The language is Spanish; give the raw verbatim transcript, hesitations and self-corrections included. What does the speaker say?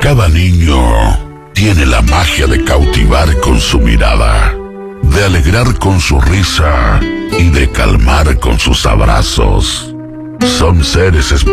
Cada niño tiene la magia de cautivar con su mirada, de alegrar con su risa y de calmar con sus abrazos. Son seres espirituales